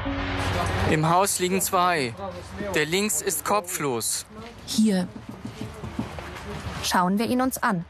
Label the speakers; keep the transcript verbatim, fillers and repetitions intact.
Speaker 1: Im Haus liegen zwei. Der links ist kopflos.
Speaker 2: Hier. Schauen wir ihn uns an.